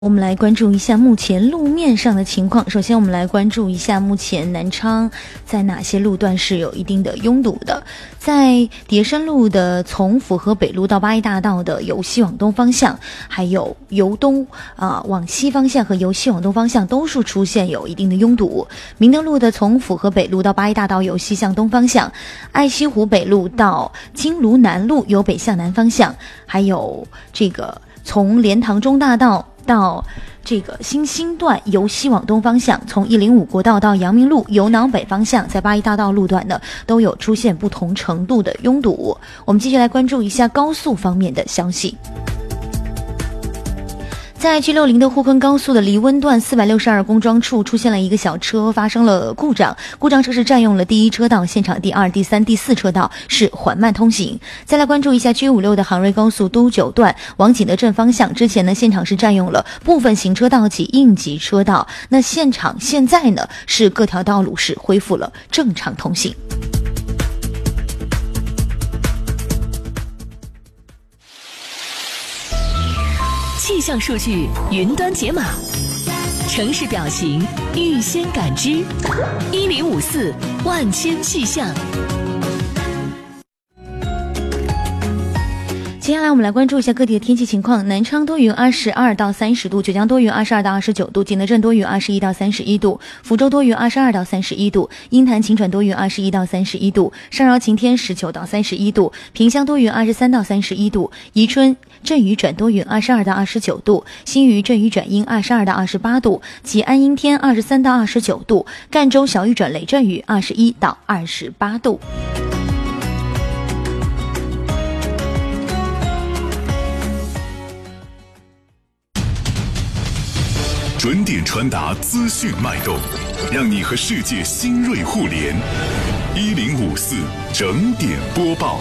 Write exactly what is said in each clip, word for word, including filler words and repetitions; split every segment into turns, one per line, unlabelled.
我们来关注一下目前路面上的情况。首先我们来关注一下目前南昌在哪些路段是有一定的拥堵的。在叠山路的从府河北路到八一大道的由西往东方向，还有由东啊、呃、往西方向和由西往东方向都是出现有一定的拥堵。明德路的从府河北路到八一大道由西向东方向，爱西湖北路到金炉南路由北向南方向，还有这个从莲塘中大道到这个新兴段由西往东方向，从一零五国道到阳明路由南北方向，在八一大道路段呢都有出现不同程度的拥堵。我们继续来关注一下高速方面的消息。在 G 六十 的沪昆高速的离温段四百六十二公庄处出现了一个小车发生了故障，故障车是占用了第一车道，现场第二、第三、第四车道是缓慢通行。再来关注一下 G 五十六 的杭瑞高速都九段往景德镇方向，之前呢现场是占用了部分行车道及应急车道，那现场现在呢是各条道路是恢复了正常通行。
气象数据云端解码，城市表情预先感知，一零五四万千气象。
接下来我们来关注一下各地的天气情况。南昌多云二十二到三十度，九江多云二十二到二十九度，景德镇多云二十一到三十一度，福州多云二十二到三十一度，鹰潭晴转多云二十一到三十一度，上饶晴天十九到三十一度，萍乡多云二十三到三十一度，宜春阵雨转多云二十二到二十九度，新余阵雨转阴二十二到二十八度，吉安阴天二十三到二十九度，赣州小雨转雷阵雨二十一到二十八度。
准点传达资讯脉动，让你和世界新锐互联。一零五四整点播报。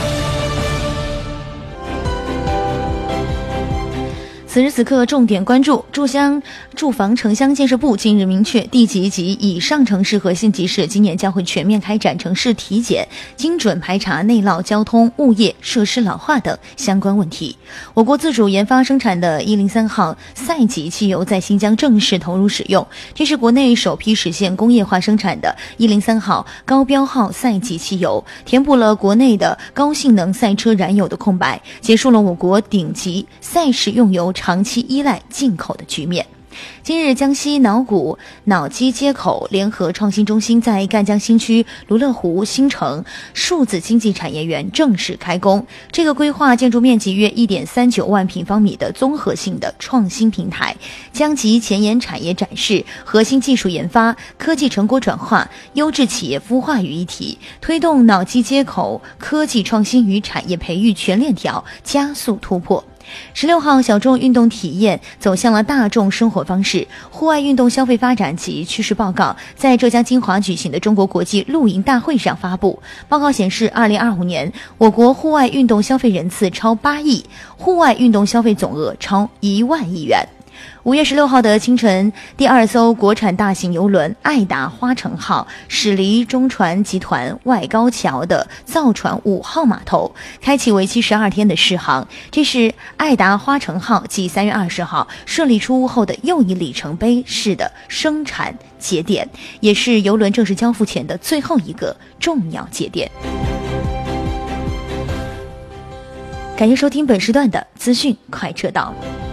此时此刻重点关注，住乡住房城乡建设部近日明确，地级及以上城市和县级市今年将会全面开展城市体检，精准排查内涝、交通、物业、设施老化等相关问题。我国自主研发生产的一零三号赛级汽油在新疆正式投入使用，这是国内首批实现工业化生产的一零三号高标号赛级汽油，填补了国内的高性能赛车燃油的空白，结束了我国顶级赛事用油长期依赖进口的局面。今日，江西脑骨脑机接口联合创新中心在赣江新区卢勒湖新城数字经济产业园正式开工。这个规划建筑面积约 一点三九万平方米的综合性的创新平台，将集前沿产业展示、核心技术研发、科技成果转化、优质企业孵化于一体，推动脑机接口科技创新与产业培育全链条加速突破。十六号小众运动体验走向了大众生活方式，户外运动消费发展及趋势报告在浙江金华举行的中国国际露营大会上发布。报告显示，二零二五年我国户外运动消费人次超八亿，户外运动消费总额超一万亿元。五月十六号的清晨，第二艘国产大型邮轮爱达花城号驶离中船集团外高桥的造船五号码头，开启为期十二天的试航。这是爱达花城号继三月二十号顺利出坞后的又一里程碑式的生产节点，也是邮轮正式交付前的最后一个重要节点。感谢收听本时段的资讯快车道。